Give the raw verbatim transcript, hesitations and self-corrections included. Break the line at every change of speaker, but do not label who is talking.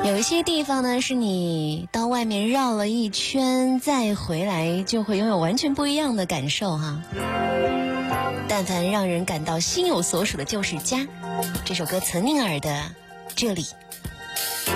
有一些地方呢，是你到外面绕了一圈再回来，就会拥有完全不一样的感受哈。但凡让人感到心有所属的就是家。这首歌岑宁儿的《这里》。